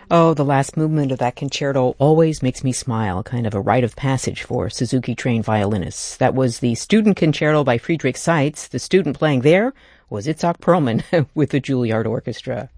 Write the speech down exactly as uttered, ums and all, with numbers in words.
Oh, the last movement of that concerto always makes me smile, kind of a rite of passage for Suzuki-trained violinists. That was the Student Concerto by Friedrich Seitz. The student playing there was Itzhak Perlman with the Juilliard Orchestra.